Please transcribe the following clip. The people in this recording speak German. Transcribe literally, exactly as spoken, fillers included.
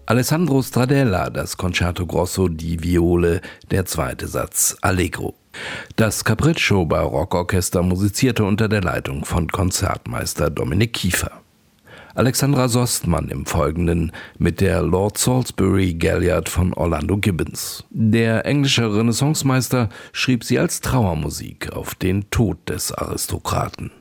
Alessandro Stradella, das Concerto Grosso, die Viole, der zweite Satz Allegro. Das Capriccio Barockorchester musizierte unter der Leitung von Konzertmeister Dominik Kiefer. Alexandra Sostmann im Folgenden mit der Lord Salisbury Galliard von Orlando Gibbons. Der englische Renaissancemeister schrieb sie als Trauermusik auf den Tod des Aristokraten.